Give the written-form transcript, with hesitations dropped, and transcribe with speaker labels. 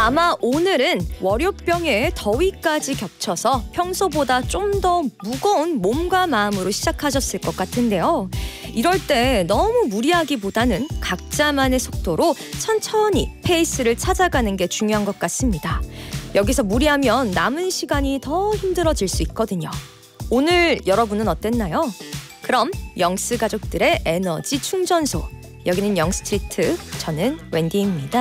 Speaker 1: 아마 오늘은 월요병에 더위까지 겹쳐서 평소보다 좀 더 무거운 몸과 마음으로 시작하셨을 것 같은데요. 이럴 때 너무 무리하기보다는 각자만의 속도로 천천히 페이스를 찾아가는 게 중요한 것 같습니다. 여기서 무리하면 남은 시간이 더 힘들어질 수 있거든요. 오늘 여러분은 어땠나요? 그럼 영스 가족들의 에너지 충전소, 여기는 영스트리트, 저는 웬디입니다.